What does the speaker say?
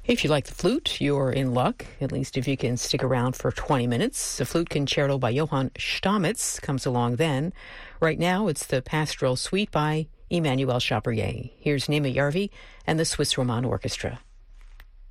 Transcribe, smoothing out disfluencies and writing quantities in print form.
If you like the flute, you're in luck, at least if you can stick around for 20 minutes. The Flute Concerto by Johann Stamitz comes along then. Right now, it's the Pastoral Suite by Emmanuel Chabrier. Here's Nema Järvi and the Swiss Roman Orchestra.